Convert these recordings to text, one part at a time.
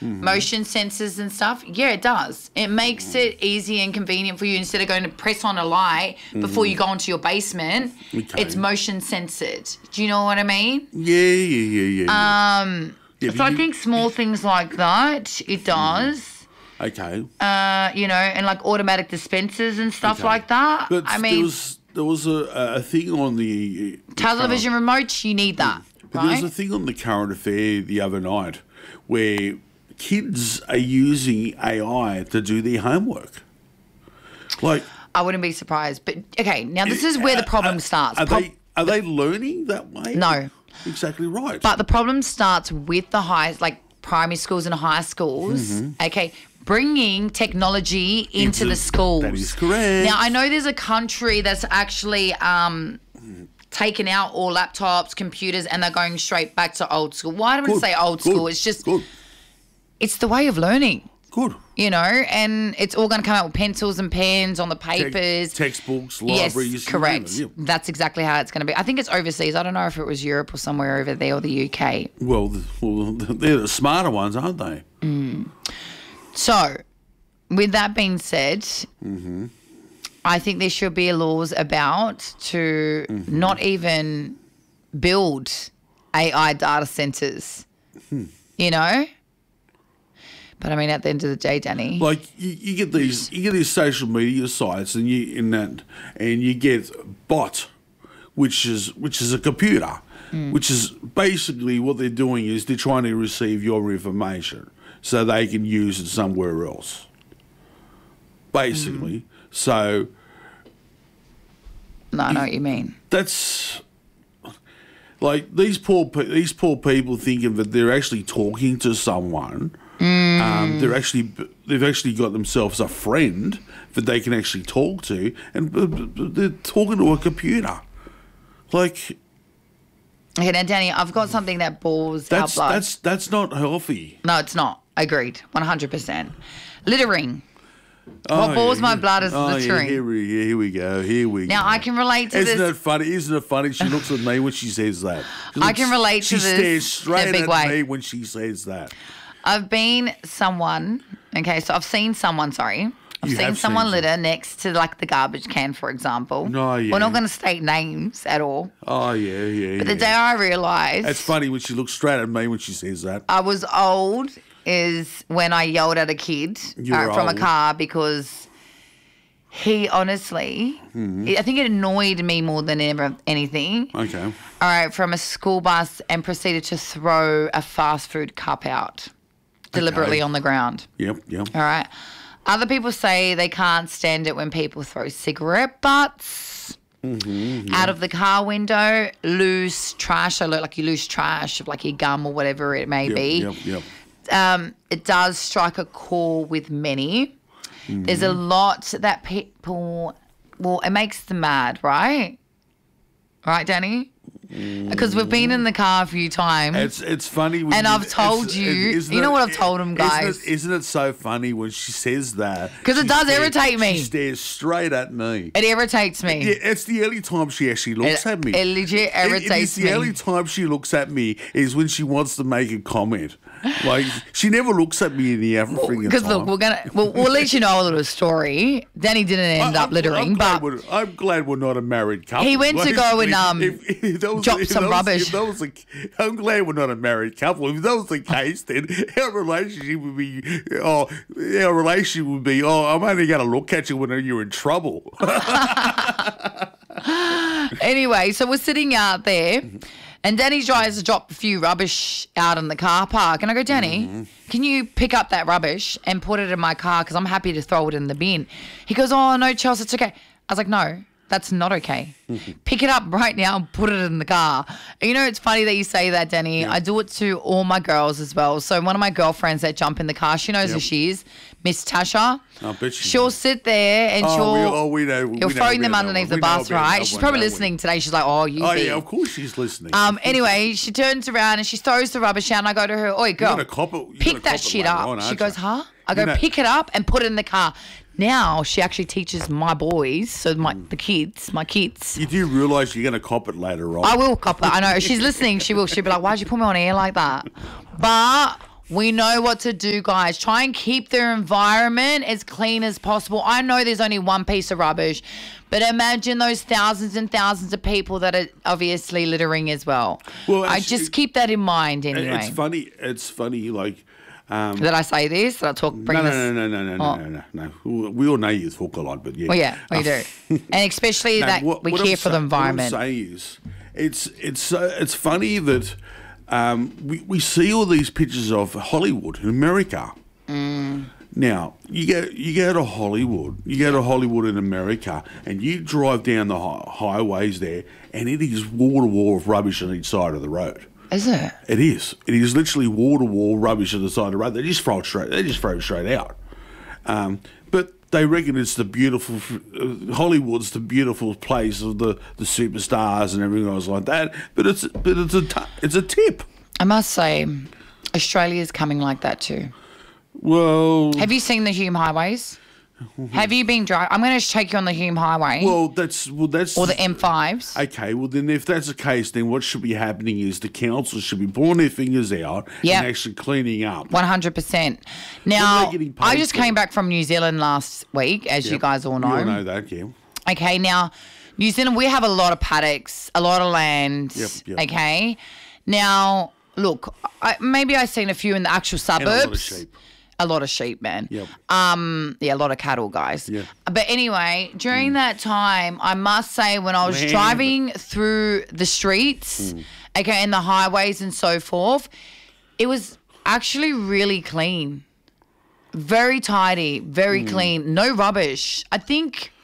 motion sensors and stuff, yeah, it does. It makes it easy and convenient for you instead of going to press on a light before you go into your basement. Okay. It's motion censored. Do you know what I mean? Yeah. So I think small things like that, it does. Okay. You know, and like automatic dispensers and stuff like that. But I mean, there was a thing on the television remotes, you need that, But there right? was a thing on the Current Affair the other night where kids are using AI to do their homework. Like, I wouldn't be surprised. But, okay, now this is where the problem starts. Are they learning that way? No. Exactly right. But the problem starts with the primary schools and high schools, okay, bringing technology into the schools. That is correct. Now, I know there's a country that's actually taken out all laptops, computers, and they're going straight back to old school. Why do I say old school? It's just, it's the way of learning. Good. You know, and it's all going to come out with pencils and pens on the papers. Textbooks, libraries. Yes, correct. Yeah. That's exactly how it's going to be. I think it's overseas. I don't know if it was Europe or somewhere over there or the UK. Well, they're the smarter ones, aren't they? So, with that being said, I think there should be laws about to not even build AI data centers, you know? But I mean, at the end of the day, Danny, like you get these social media sites, and you get bot, which is a computer, which is basically what they're doing is they're trying to receive your information so they can use it somewhere else. Basically, so. No, I know what you mean. That's like these poor people thinking that they're actually talking to someone. They've actually got themselves a friend that they can actually talk to, and they're talking to a computer. Like, Okay, now, Danny, I've got something that bores our blood. That's not healthy. No, it's not. Agreed. 100%. Littering. What bores my blood is littering. Yeah, here we go. Now, I can relate to Isn't this. it funny? Isn't it funny? She looks at me when she says that. I can relate to She this stares straight in a big at way. me when she says that. I've seen someone You have seen litter next to like the garbage can, for example. No, yeah. We're not going to state names at all. Oh, yeah. But the day I realised It's funny when she looks straight at me when she says that. I was old is when I yelled at a kid from a car because he honestly, I think it annoyed me more than anything. Okay. All right, from a school bus and proceeded to throw a fast food cup out deliberately on the ground. Yep. All right. Other people say they can't stand it when people throw cigarette butts out of the car window, loose trash. So like you lose trash of like your gum or whatever it may be. Yep. It does strike a chord with many. There's a lot that people, it makes them mad, right? Right, Danny? Because we've been in the car a few times. It's funny. And I've told you. You know what I've told them, guys? Isn't it so funny when she says that? Because it does irritate me. She stares straight at me. It irritates me. Yeah, it's the only time she actually looks at me. It legit irritates me. The only time she looks at me is when she wants to make a comment. Like, she never looks at me in the freaking time. Because look, we'll let you know a little story. Danny didn't end up littering, I'm glad we're not a married couple. He went to go and drop some rubbish. I'm glad we're not a married couple. If that was the case, then our relationship would be, I'm only going to look at you when you're in trouble. Anyway, so we're sitting out there. And Danny tries to drop a few rubbish out in the car park. And I go, Danny, can you pick up that rubbish and put it in my car because I'm happy to throw it in the bin? He goes, oh, no, Chelsea, it's okay. I was like, no, that's not okay. Pick it up right now and put it in the car. And you know, it's funny that you say that, Danny. Yeah. I do it to all my girls as well. So one of my girlfriends that jump in the car, she knows who she is, Miss Tasha. I bet she'll sit there and you're throwing them underneath the bus, right? She's probably listening today. She's like, oh, you yeah, of course she's listening. Anyway, she turns around and she throws the rubbish out and I go to her, oi, girl, pick that shit up. She goes, huh? I go, pick it up and put it in the car. Now she actually teaches my boys, so my kids. You do realise you're going to cop it later on. I will cop it. I know. She's listening. She'll be like, why'd you put me on air like that? But We know what to do, guys. Try and keep their environment as clean as possible. I know there's only one piece of rubbish, but imagine those thousands and thousands of people that are obviously littering as well. Well, I just keep that in mind anyway. It's funny, like... Did I say this? Did I talk? No. We all know you talk a lot, but yeah. Well, yeah, we do. And especially that we care for the environment. What I'm saying is, it's funny that we see all these pictures of Hollywood in America. Now, you go to Hollywood, in America, and you drive down the highways there, and it is wall to wall of rubbish on each side of the road. Is it? It is. It is literally wall to wall rubbish on the side of the road. They just throw it straight out. But they reckon it's the beautiful Hollywood's the beautiful place of the superstars and everything else like that. But it's a tip. I must say, Australia's coming like that too. Well, have you seen the Hume highways? Have you been driving? I'm going to take you on the Hume Highway. Well, that's or the M5s. Okay, well then, if that's the case, then what should be happening is the council should be pulling their fingers out and actually cleaning up. 100%. Now, I just came back from New Zealand last week, as you guys all know. You all know that, yeah. Okay, now New Zealand, we have a lot of paddocks, a lot of land. Yep. Okay, now look, maybe I've seen a few in the actual suburbs. And a lot of sheep. A lot of sheep, man. Yep. A lot of cattle, guys. Yeah. But anyway, during that time, I must say when I was driving through the streets, okay, and the highways and so forth, it was actually really clean. Very tidy, very clean, no rubbish. I think,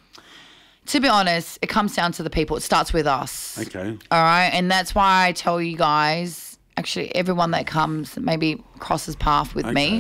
to be honest, it comes down to the people. It starts with us. Okay. All right, and that's why I tell you guys, actually, everyone that comes, maybe crosses path with me,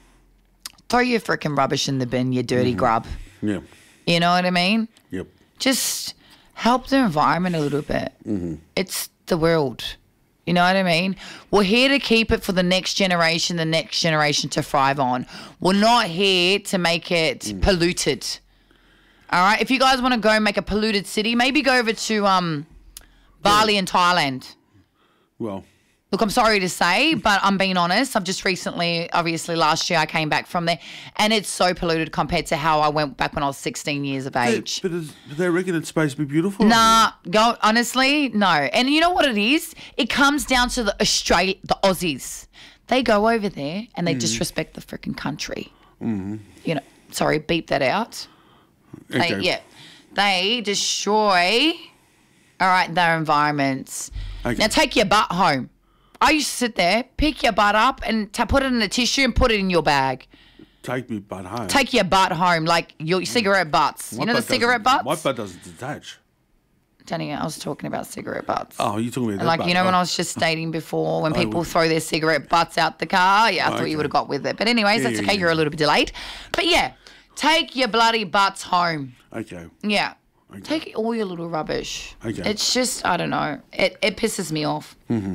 throw your freaking rubbish in the bin, you dirty grub. Yeah. You know what I mean? Yep. Just help the environment a little bit. It's the world. You know what I mean? We're here to keep it for the next generation to thrive on. We're not here to make it polluted. All right? If you guys want to go make a polluted city, maybe go over to Bali in Thailand. Well... Look, I'm sorry to say, but I'm being honest. I've just recently, obviously last year I came back from there, and it's so polluted compared to how I went back when I was 16 years of age. But they reckon it's supposed to be beautiful. Nah, honestly, no. And you know what it is? It comes down to the Aussies. They go over there and they disrespect the freaking country. You know, sorry, beep that out. Okay. They destroy, all right, their environments. Okay. Now take your butt home. I used to sit there, pick your butt up and put it in a tissue and put it in your bag. Take me butt home. Take your butt home, like your cigarette butts. You know the cigarette butts? My butt doesn't detach. Danny, I was talking about cigarette butts. Oh, you're talking about that like, butt. you know, when I was just stating before, when people throw their cigarette butts out the car, I thought you would have got with it. But anyways, that's okay. You're a little bit delayed. But yeah, take your bloody butts home. Okay. Yeah. Okay. Take all your little rubbish. Okay. It's just, I don't know. It pisses me off.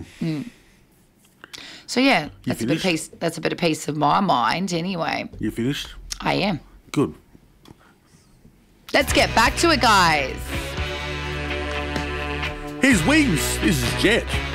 So yeah, that's a bit of peace of my mind anyway. You finished? I am. Good. Let's get back to it, guys. Here's Wings. This is Jet.